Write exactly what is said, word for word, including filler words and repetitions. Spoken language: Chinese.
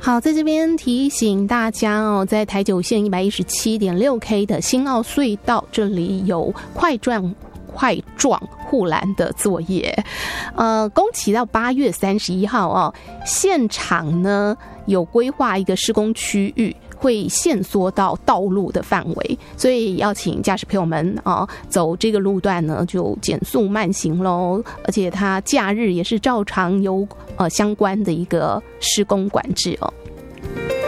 好，在这边提醒大家哦，在台九线 一百一十七点六 K 的新澳隧道，这里有快转快撞护栏的作业，呃，工期到八月三十一号哦。现场呢有规划一个施工区域，会限缩到道路的范围，所以要请驾驶朋友们啊，走这个路段呢就减速慢行喽。而且它假日也是照常有呃相关的一个施工管制哦。